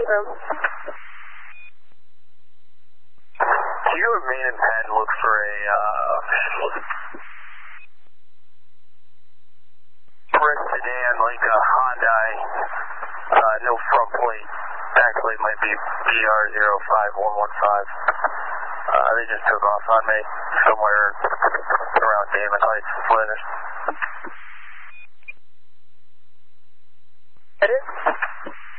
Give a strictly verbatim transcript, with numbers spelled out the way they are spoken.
room. Can you go to main and pen, look for a, uh, red sedan, like a Hyundai, uh, no front plate, back plate might be B R zero five one one five. Uh, they just took off on me somewhere around Damon Heights, Flinders. It is?